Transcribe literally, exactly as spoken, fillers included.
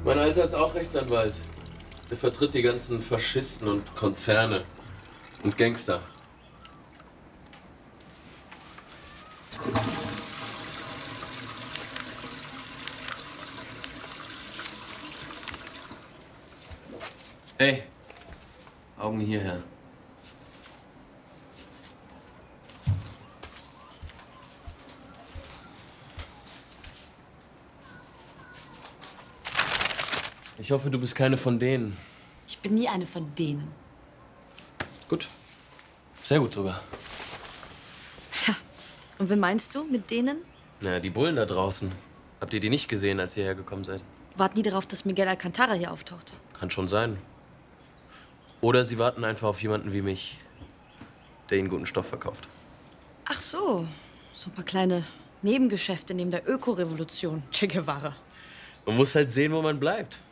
Mein Alter ist auch Rechtsanwalt. Der vertritt die ganzen Faschisten und Konzerne und Gangster. Hey, Augen hierher. Ich hoffe, du bist keine von denen. Ich bin nie eine von denen. Gut. Sehr gut sogar. Tja, und wen meinst du mit denen? Na, die Bullen da draußen. Habt ihr die nicht gesehen, als ihr hergekommen seid? Warten die darauf, dass Miguel Alcantara hier auftaucht? Kann schon sein. Oder sie warten einfach auf jemanden wie mich, der ihnen guten Stoff verkauft. Ach so, so ein paar kleine Nebengeschäfte neben der Ökorevolution Che Guevara. Man muss halt sehen, wo man bleibt.